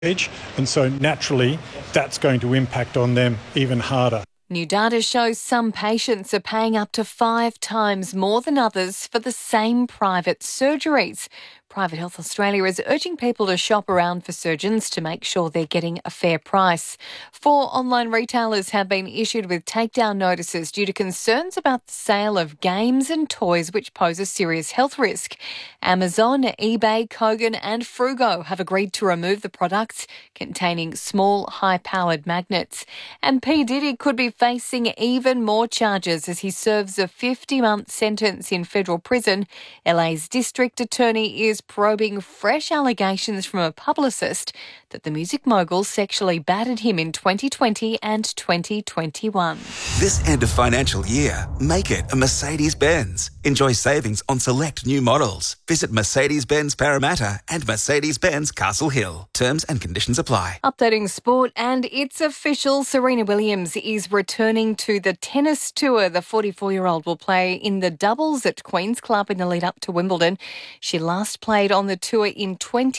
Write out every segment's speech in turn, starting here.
And so naturally, that's going to impact on them even harder. New data shows some patients are paying up to 5 times more than others for the same private surgeries. Private Health Australia is urging people to shop around for surgeons to make sure they're getting a fair price. 4 online retailers have been issued with takedown notices due to concerns about the sale of games and toys which pose a serious health risk. Amazon, eBay, Kogan and Frugo have agreed to remove the products containing small, high-powered magnets. And P. Diddy could be facing even more charges as he serves a 50-month sentence in federal prison. LA's district attorney is probing fresh allegations from a publicist that the music mogul sexually battered him in 2020 and 2021. This end of financial year, make it a Mercedes-Benz. Enjoy savings on select new models. Visit Mercedes-Benz Parramatta and Mercedes-Benz Castle Hill. Terms and conditions apply. Updating sport, and it's official. Serena Williams is returning to the tennis tour. The 44-year-old will play in the doubles at Queen's Club in the lead up to Wimbledon. She last played on the tour in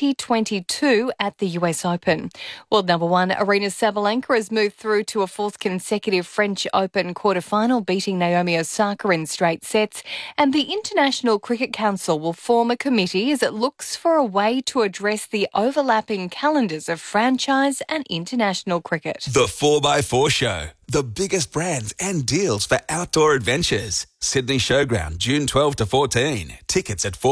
2022 at the US Open. World number 1 Aryna Sabalenka has moved through to a 4th consecutive French Open quarterfinal, beating Naomi Osaka in straight sets. And the International Cricket Council will form a committee as it looks for a way to address the overlapping calendars of franchise and international cricket. The 4x4 Show. The biggest brands and deals for outdoor adventures. Sydney Showground, June 12 to 14. Tickets at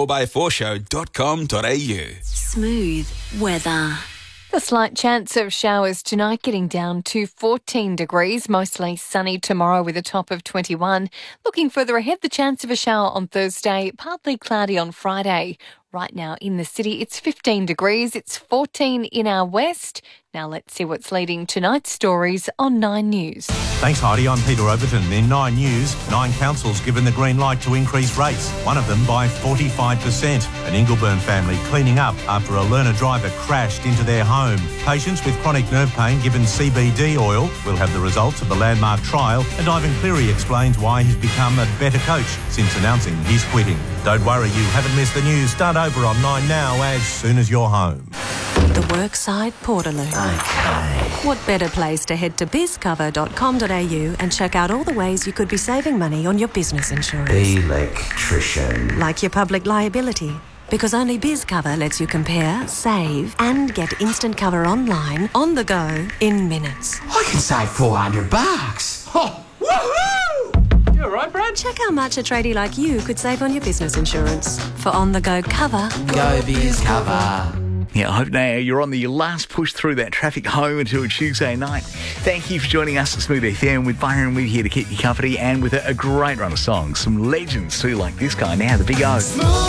4x4show.com.au. Smooth weather. The slight chance of showers tonight, getting down to 14 degrees, mostly sunny tomorrow with a top of 21. Looking further ahead, the chance of a shower on Thursday, partly cloudy on Friday. Right now in the city, it's 15 degrees. It's 14 in our west. Now let's see what's leading tonight's stories on 9 News. Thanks, Heidi. I'm Peter Overton. In 9 News, 9 councils given the green light to increase rates, one of them by 45%. An Ingleburn family cleaning up after a learner driver crashed into their home. Patients with chronic nerve pain given CBD oil will have the results of the landmark trial, and Ivan Cleary explains why he's become a better coach since announcing he's quitting. Don't worry, you haven't missed the news. Start over on 9 Now as soon as you're home. The Workside Portaloo. Okay. What better place to head to bizcover.com.au and check out all the ways you could be saving money on your business insurance. Electrician. Like your public liability. Because only BizCover lets you compare, save and get instant cover online, on the go, in minutes. I can save $400. Oh, woohoo! You all right, Brad? Check how much a tradie like you could save on your business insurance. For on-the-go cover, Go BizCover. Yeah, I hope now you're on the last push through that traffic home until Tuesday night. Thank you for joining us at Smooth FM with Byron We're here to keep you company and with a great run of songs. Some legends too, like this guy now, the Big O.